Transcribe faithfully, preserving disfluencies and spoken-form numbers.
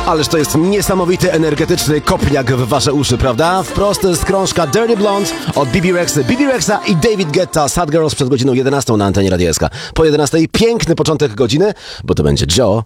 Ależ to jest niesamowity, energetyczny kopniak w wasze uszy, prawda? Wprost z krążka Dirty Blonde od Bibi Rexy, Bibi Rexa i David Guetta, Sad Girls przed godziną jedenastą na antenie Radia S K. Po jedenastej piękny początek godziny, bo to będzie Joe